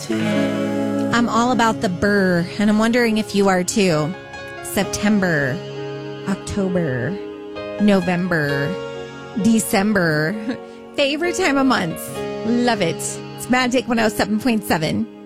I'm all about the burr, and I'm wondering if you are too. September, October, November, December. Favorite time of month. Love it. It's Magic 107.7.